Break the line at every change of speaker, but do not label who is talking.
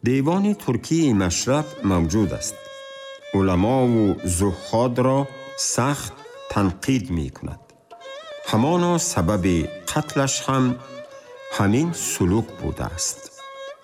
دیوان ترکی مشرب موجود است. علما و زهاد را سخت تنقید می کند. همانا سبب قتلش هم همین سلوک بوده است.